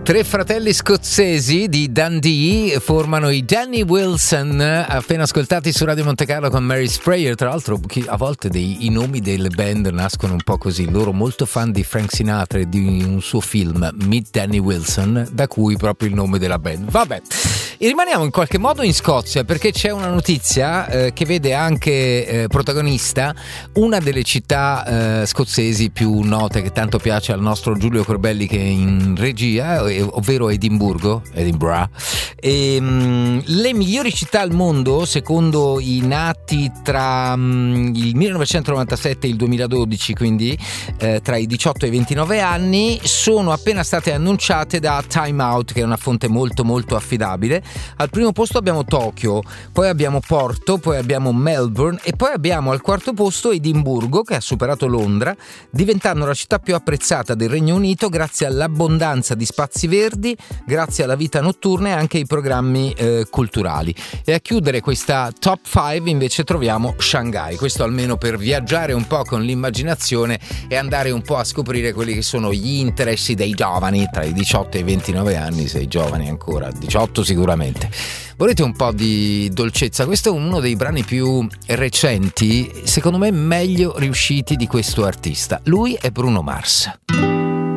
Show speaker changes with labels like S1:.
S1: Tre fratelli scozzesi di Dundee formano i Danny Wilson, appena ascoltati su Radio Monte Carlo con Mary Sprayer. Tra l'altro a volte i nomi delle band nascono un po' così. Loro molto fan di Frank Sinatra e di un suo film, Meet Danny Wilson, da cui proprio il nome della band. Vabbè, e rimaniamo in qualche modo in Scozia, perché c'è una notizia che vede anche protagonista una delle città scozzesi più note, che tanto piace al nostro Giulio Corbelli che è in regia, ovvero Edimburgo. E, le migliori città al mondo, secondo i nati tra il 1997 e il 2012, quindi tra i 18 e i 29 anni, sono appena state annunciate da Time Out, che è una fonte molto molto affidabile. Al primo posto abbiamo Tokyo, poi abbiamo Porto, poi abbiamo Melbourne e poi abbiamo al quarto posto Edimburgo, che ha superato Londra, diventando la città più apprezzata del Regno Unito grazie all'abbondanza di spazi verdi, grazie alla vita notturna e anche ai programmi culturali. E a chiudere questa top 5 invece troviamo Shanghai, questo almeno per viaggiare un po' con l'immaginazione e andare un po' a scoprire quelli che sono gli interessi dei giovani tra i 18 e i 29 anni, sei giovani ancora, 18 sicuramente. Volete un po' di dolcezza? Questo è uno dei brani più recenti, secondo me meglio riusciti di questo artista. Lui è Bruno Mars.